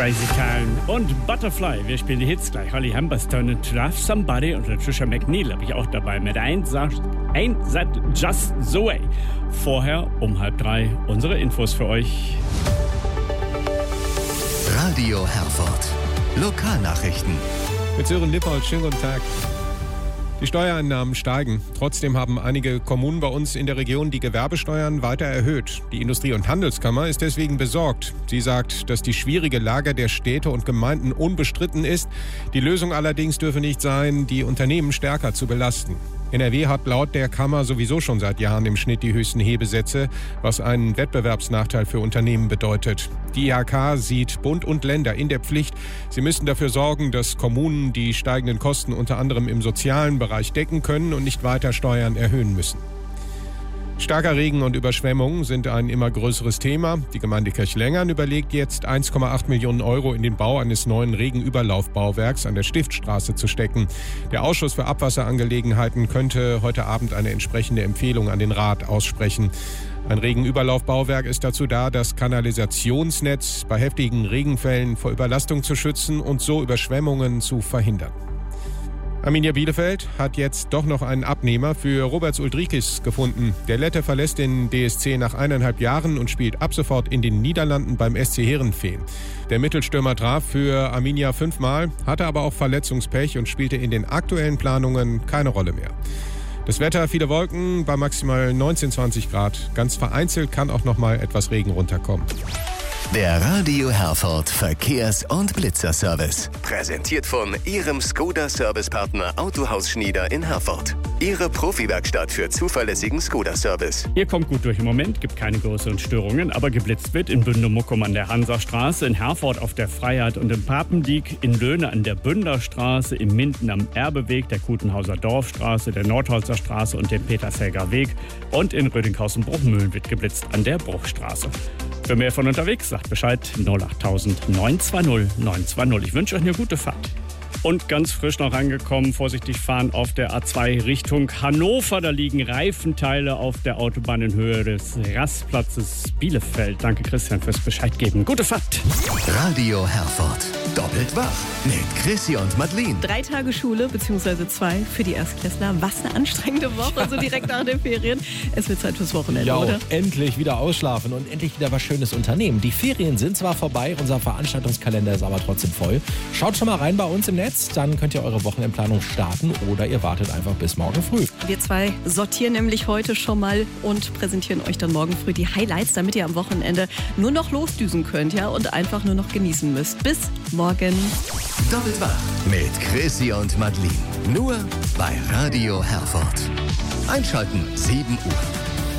Crazy Town und Butterfly. Wir spielen die Hits gleich. Holly Humberstone und Love Somebody und Trisha McNeil habe ich auch dabei mit Einsatz Just the Way. Vorher um 2:30 unsere Infos für euch. Radio Herford. Lokalnachrichten. Mit Sören Lippold, schönen guten Tag. Die Steuereinnahmen steigen. Trotzdem haben einige Kommunen bei uns in der Region die Gewerbesteuern weiter erhöht. Die Industrie- und Handelskammer ist deswegen besorgt. Sie sagt, dass die schwierige Lage der Städte und Gemeinden unbestritten ist. Die Lösung allerdings dürfe nicht sein, die Unternehmen stärker zu belasten. NRW hat laut der Kammer sowieso schon seit Jahren im Schnitt die höchsten Hebesätze, was einen Wettbewerbsnachteil für Unternehmen bedeutet. Die IHK sieht Bund und Länder in der Pflicht. Sie müssen dafür sorgen, dass Kommunen die steigenden Kosten unter anderem im sozialen Bereich decken können und nicht weiter Steuern erhöhen müssen. Starker Regen und Überschwemmungen sind ein immer größeres Thema. Die Gemeinde Kirchlengern überlegt jetzt 1,8 Millionen Euro in den Bau eines neuen Regenüberlaufbauwerks an der Stiftstraße zu stecken. Der Ausschuss für Abwasserangelegenheiten könnte heute Abend eine entsprechende Empfehlung an den Rat aussprechen. Ein Regenüberlaufbauwerk ist dazu da, das Kanalisationsnetz bei heftigen Regenfällen vor Überlastung zu schützen und so Überschwemmungen zu verhindern. Arminia Bielefeld hat jetzt doch noch einen Abnehmer für Roberts Uldrikis gefunden. Der Lette verlässt den DSC nach 1,5 Jahren und spielt ab sofort in den Niederlanden beim SC Heerenveen. Der Mittelstürmer traf für Arminia 5-mal, hatte aber auch Verletzungspech und spielte in den aktuellen Planungen keine Rolle mehr. Das Wetter, viele Wolken bei maximal 19-20 Grad. Ganz vereinzelt kann auch noch mal etwas Regen runterkommen. Der Radio Herford Verkehrs- und Blitzerservice. Präsentiert von Ihrem Skoda-Servicepartner Autohaus Schnieder in Herford. Ihre Profi-Werkstatt für zuverlässigen Skoda-Service. Ihr kommt gut durch im Moment, gibt keine größeren Störungen, aber geblitzt wird in Bünde-Muckum an der Hansastraße, in Herford auf der Freiheit und in Papendiek, in Löhne an der Bünderstraße, in Minden am Erbeweg, der Kutenhauser Dorfstraße, der Nordholzer Straße und dem Petershelger Weg und in Rödinghausen-Bruchmühlen wird geblitzt an der Bruchstraße. Für mehr von unterwegs sagt Bescheid 08000 920 920. Ich wünsche euch eine gute Fahrt. Und ganz frisch noch angekommen, vorsichtig fahren auf der A2 Richtung Hannover. Da liegen Reifenteile auf der Autobahn in Höhe des Rastplatzes Bielefeld. Danke Christian fürs Bescheid geben. Gute Fahrt. Radio Herford. Doppelt wach mit Chrissy und Madeleine. 3 Tage Schule, beziehungsweise 2 für die Erstklässler. Was eine anstrengende Woche, so direkt nach den Ferien. Es wird Zeit fürs Wochenende, ja, oder? Endlich wieder ausschlafen und endlich wieder was Schönes unternehmen. Die Ferien sind zwar vorbei, unser Veranstaltungskalender ist aber trotzdem voll. Schaut schon mal rein bei uns im Netz, dann könnt ihr eure Wochenendplanung starten oder ihr wartet einfach bis morgen früh. Wir 2 sortieren nämlich heute schon mal und präsentieren euch dann morgen früh die Highlights, damit ihr am Wochenende nur noch losdüsen könnt, ja, und einfach nur noch genießen müsst. Bis morgen. Doppelt wach mit Chrissy und Madeleine. Nur bei Radio Herford. Einschalten 7 Uhr.